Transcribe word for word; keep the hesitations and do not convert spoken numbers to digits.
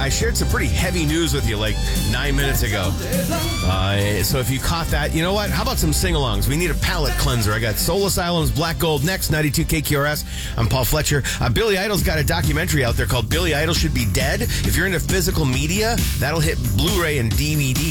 I shared some pretty heavy news with you like nine minutes ago. Uh, so if you caught that, you know what? How about some sing-alongs? We need a palate cleanser. I got Soul Asylum's Black Gold next, ninety-two K Q R S. I'm Paul Fletcher. Uh, Billy Idol's got a documentary out there called Billy Idol Should Be Dead. If you're into physical media, that'll hit Blu-ray and D V D